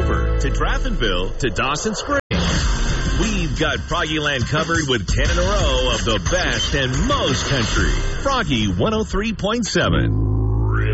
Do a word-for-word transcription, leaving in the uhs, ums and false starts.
Casper to Draftonville to Dawson Springs. We've got Froggyland covered with ten in a row of the best and most country. Froggy one oh three point seven.